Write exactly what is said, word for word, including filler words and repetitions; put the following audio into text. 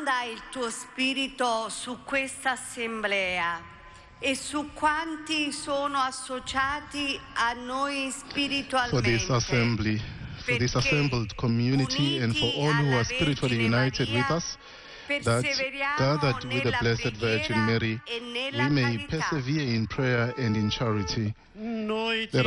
manda il tuo spirito su questa assemblea e su quanti sono associati a noi spiritualmente. For this assembly, for this assembled community, and for all who are spiritually united with us, that gathered with the Blessed Virgin Mary, we may persevere in prayer and in charity. The